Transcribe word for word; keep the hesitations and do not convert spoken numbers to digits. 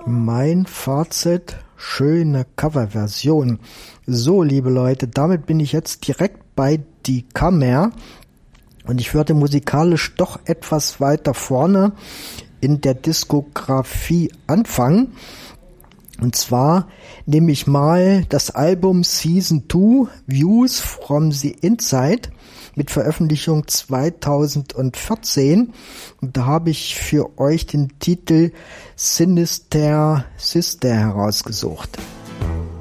Mein Fazit, schöne Coverversion. So, liebe Leute, damit bin ich jetzt direkt bei Die Kammer und ich würde musikalisch doch etwas weiter vorne in der Diskografie anfangen. Und zwar nehme ich mal das Album Season two Views from the Inside mit Veröffentlichung zweitausendvierzehn. Und da habe ich für euch den Titel Sinister Sister herausgesucht.